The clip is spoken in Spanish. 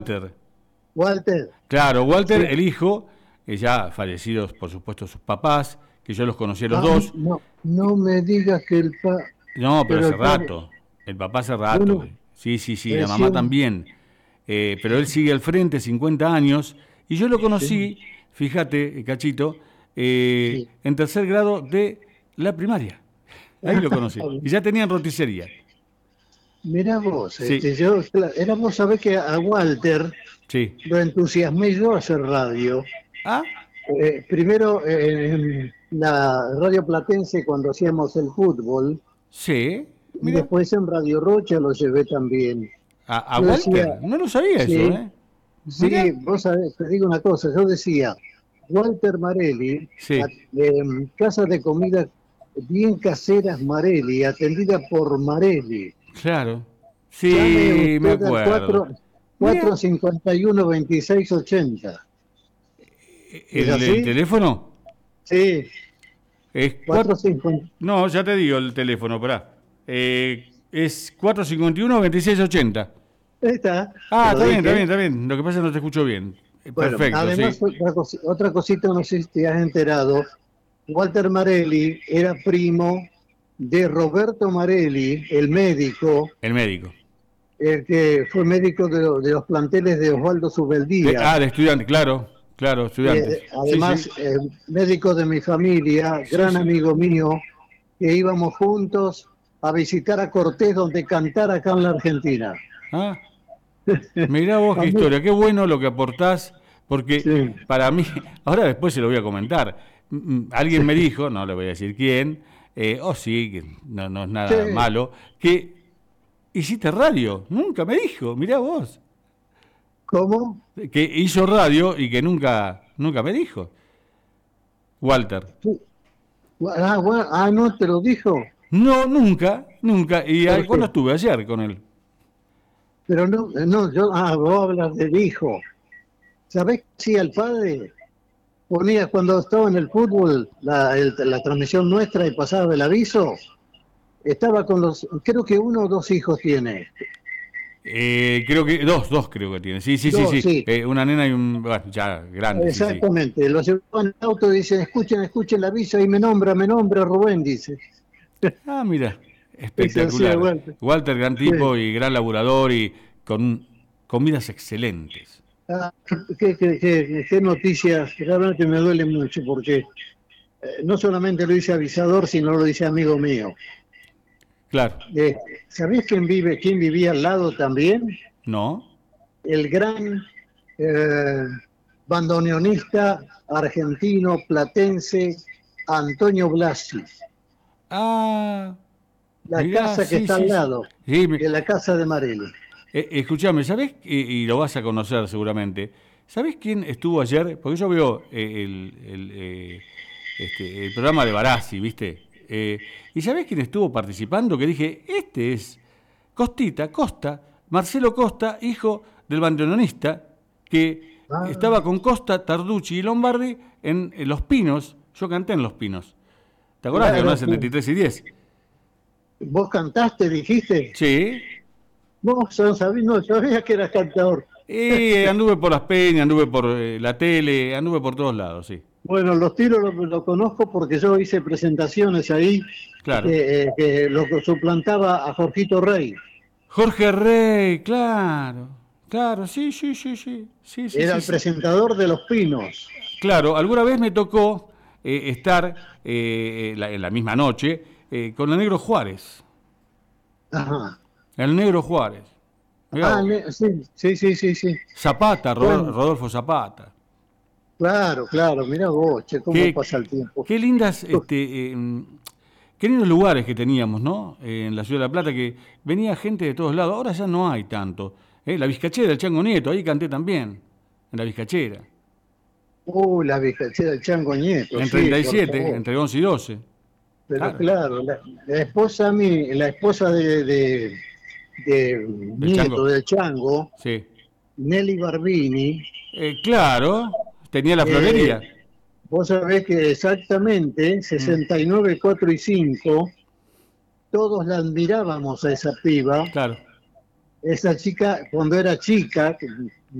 Walter. Walter. Claro, Walter, Sí. el hijo, ya fallecidos, por supuesto, sus papás, que yo los conocí a los Ah, dos. no, no me digas que No, pero pero hace el padre, rato. El papá hace rato. bueno, Sí, sí, sí, la mamá recién, también. Pero él sigue al frente, 50 años. Y yo lo sí, conocí, fíjate, Cachito, sí. en tercer grado de la primaria. Ahí lo conocí. Y ya tenían roticería. Mirá vos, Sí, vos sabés que a Walter sí. lo entusiasmé yo a hacer radio. Ah, Primero en la radio platense cuando hacíamos el fútbol sí, y mira. después en Radio Rocha lo llevé también. A Yo decía, Walter, no lo sabía eso, sí, ¿eh? sí, Mira. vos sabés, te digo una cosa, yo decía, Walter Marelli, Sí, casa de comida bien caseras Marelli, atendida por Marelli. claro. Llame Sí, me usted al acuerdo. 4, Mira, 451 2680. ¿Es el así? teléfono Sí, es 450. No, ya te digo el teléfono, pará. Es 451-2680. Ahí está, te Ah, lo está bien, está bien, dije. está bien. Lo que pasa es que no te escucho bien. Bueno, Perfecto, sí. además, otra cosita, no sé si te has enterado. Walter Marelli era primo de Roberto Marelli, el médico, El médico. el que fue médico de los planteles de Osvaldo Subeldía. De estudiante, claro, claro, estudiantes. Sí, sí, Además, médico de mi familia, sí, gran sí. amigo mío, que íbamos juntos a visitar a Cortés donde cantara acá en la Argentina. Ah, mirá vos A qué mí- historia, qué bueno lo que aportás, porque sí, para mí, ahora después se lo voy a comentar. Alguien me sí, dijo, no le voy a decir quién, sí, que no, no es nada sí. malo, que hiciste radio. Nunca me dijo, mirá vos. ¿Cómo? Que hizo radio y que nunca me dijo. Walter. No te lo dijo. No, nunca, nunca. Y ¿Por cuando qué? estuve ayer con él. Pero no, no, vos hablas del hijo. ¿Sabés qué hacía el padre? Ponía cuando estaba en el fútbol la transmisión nuestra y pasaba el aviso, estaba con creo que uno o dos hijos tiene. Creo que dos creo que tiene. Sí, sí, sí, Dos, sí. sí, Una nena y un, bueno, ya grande, sí, sí. exactamente. Los llevaban en el auto y dicen, escuchen, escuchen el aviso y me nombra Rubén, dice. Ah, mira, Eso hacía espectacular. Walter. Walter, gran Sí. tipo y gran laburador y con comidas excelentes. Ah, qué noticias, realmente me duele mucho porque no solamente lo dice avisador, sino lo dice amigo mío. Claro, Eh, ¿Sabés quién vivía al lado también? ¿no? El gran eh, bandoneonista argentino platense Antonio Blasi, Ah, la mirá, casa que sí, está al sí, sí. lado Sí, de la casa de Marelli. escuchame, ¿sabés? Y lo vas a conocer seguramente. ¿Sabés quién estuvo ayer? Porque yo veo el programa de Barassi, ¿viste? ¿Y sabés quién estuvo participando? Que dije, este es Costa, Marcelo Costa, hijo del bandoneonista, que Ah, estaba con Costa, Tarducci y Lombardi en Los Pinos. Yo canté en Los Pinos. ¿Te acordás que claro, ganás en 73 y 10? vos cantaste, dijiste. Sí. Vos no sabías que eras cantador. Y anduve por Las Peñas, anduve por la tele, anduve por todos lados, sí. Bueno, los tiros lo conozco porque yo hice presentaciones ahí Claro. que lo suplantaba a Jorgito Rey. Jorge Rey, claro. Claro, sí, sí, sí, sí. Sí, sí, Era sí, el sí. presentador de Los Pinos. Claro, alguna vez me tocó estar en la misma noche con el Negro Juárez. Ajá. El Negro Juárez. Mirá vos. Sí, sí, sí, sí, sí. Zapata, Bueno, Rodolfo Zapata. claro, claro, mira vos, che, cómo Qué, pasa el tiempo. qué lindas, qué lindos lugares que teníamos, ¿no? En la ciudad de La Plata, que venía gente de todos lados. Ahora ya no hay tanto. La Vizcachera, el Chango Nieto, ahí canté también, en la Vizcachera. La viejachera del Chango Nieto, En sí, por 37, favor. entre 11 y 12. Pero Claro, claro, la esposa de del Nieto, Chango. del Chango, Sí. Nelly Barbini, Claro, tenía la eh, florería. vos sabés que exactamente Mm, 69, 4 y 5, todos la admirábamos a esa piba. claro. Esa chica, cuando era chica,